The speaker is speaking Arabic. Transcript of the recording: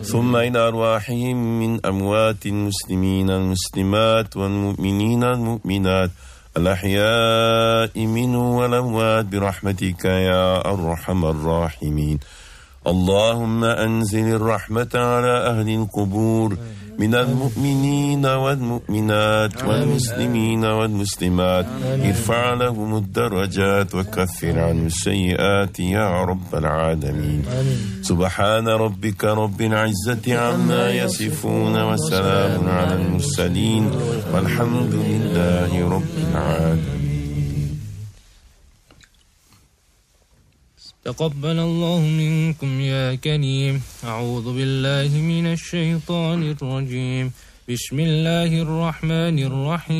ثم إلى أرواحهم من أموات المسلمين المسلمات والمؤمنين المؤمنات الأحياء منهم والأموات برحمتك يا أرحم الراحمين. اللهم أنزل الرحمة على أهل القبور من المؤمنين والمؤمنات والمسلمين والمسلمات. ارفع لهم الدرجات وكفر عنهم السيئات يا رب العالمين. سبحان ربك رب العزة عما يصفون وسلام على المرسلين والحمد لله رب العالمين. تقبل الله منكم يا كريم. أعوذ بالله من الشيطان الرجيم. بسم الله الرحمن الرحيم.